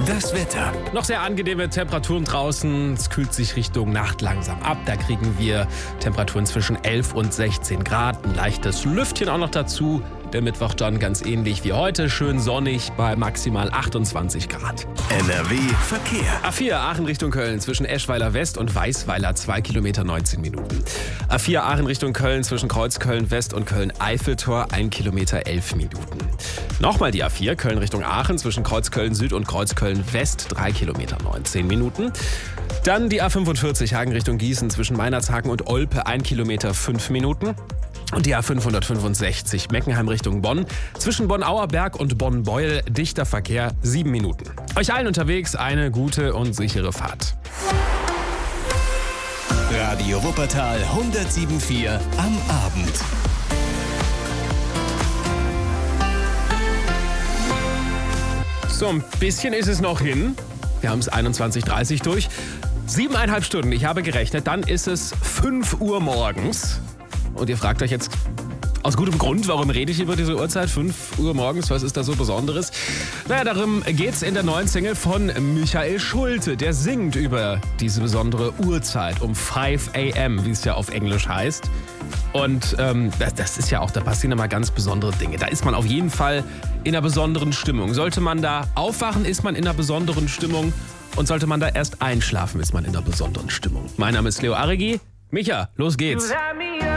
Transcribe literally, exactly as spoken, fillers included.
Das Wetter. Noch sehr angenehme Temperaturen draußen. Es kühlt sich Richtung Nacht langsam ab. Da kriegen wir Temperaturen zwischen elf und sechzehn Grad. Ein leichtes Lüftchen auch noch dazu. Der Mittwoch dann ganz ähnlich wie heute. Schön sonnig bei maximal achtundzwanzig Grad. N R W Verkehr. A vier Aachen Richtung Köln zwischen Eschweiler West und Weißweiler zwei Kilometer neunzehn Minuten. A vier Aachen Richtung Köln zwischen Kreuzköln West und Köln-Eiffeltor ein Kilometer elf Minuten. Nochmal die A vier Köln Richtung Aachen zwischen Kreuzköln Süd und Kreuzköln West drei Kilometer neunzehn Minuten. Dann die A fünfundvierzig Hagen Richtung Gießen zwischen Meinerzhagen und Olpe ein Kilometer fünf Minuten. Und die A fünfhundertfünfundsechzig Meckenheim Richtung Bonn zwischen Bonn-Auerberg und Bonn-Beuel dichter Verkehr sieben Minuten. Euch allen unterwegs eine gute und sichere Fahrt. Radio Wuppertal hundertsieben Komma vier am Abend. So, ein bisschen ist es noch hin. Wir haben es einundzwanzig Uhr dreißig durch. Siebeneinhalb Stunden, ich habe gerechnet, dann ist es fünf Uhr morgens. Und ihr fragt euch jetzt aus gutem Grund, warum rede ich über diese Uhrzeit? fünf Uhr morgens, was ist da so Besonderes? Naja, darum geht's in der neuen Single von Michael Schulte. Der singt über diese besondere Uhrzeit um fünf a m, wie es ja auf Englisch heißt. Und ähm, das, das ist ja auch, da passieren immer ganz besondere Dinge. Da ist man auf jeden Fall in einer besonderen Stimmung. Sollte man da aufwachen, ist man in einer besonderen Stimmung. Und sollte man da erst einschlafen, ist man in einer besonderen Stimmung. Mein Name ist Leo Arregi. Micha, los geht's.